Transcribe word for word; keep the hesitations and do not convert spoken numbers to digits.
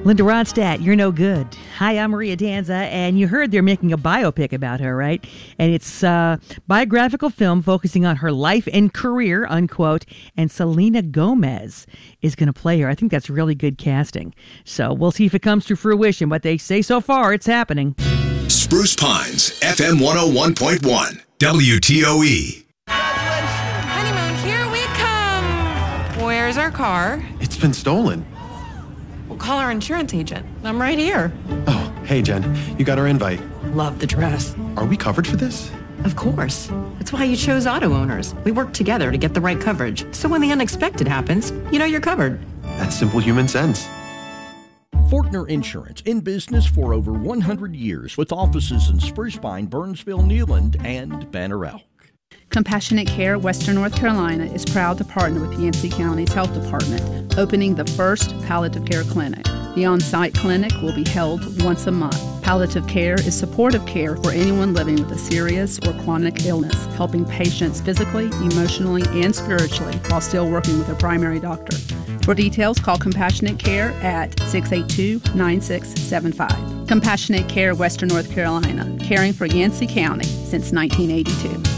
Linda Ronstadt, you're no good. Hi, I'm Maria Danza, and you heard they're making a biopic about her, right? And it's a biographical film focusing on her life and career, unquote, and Selena Gomez is going to play her. I think that's really good casting. So we'll see if it comes to fruition, but they say so far it's happening. Spruce Pines, F M one oh one point one, W T O E. Honeymoon, here we come. Where's our car? It's been stolen. We'll call our insurance agent. I'm right here. Oh, hey, Jen. You got our invite. Love the dress. Are we covered for this? Of course. That's why you chose Auto Owners. We work together to get the right coverage. So when the unexpected happens, you know you're covered. That's simple human sense. Fortner Insurance, in business for over one hundred years with offices in Spruce Pine, Burnsville, Newland, and Banner Elk. Compassionate Care Western North Carolina is proud to partner with Yancey County's Health Department, opening the first palliative care clinic. The on-site clinic will be held once a month. Palliative care is supportive care for anyone living with a serious or chronic illness, helping patients physically, emotionally, and spiritually while still working with a primary doctor. For details, call Compassionate Care at six eight two, nine six seven five. Compassionate Care Western North Carolina, caring for Yancey County since nineteen eighty-two.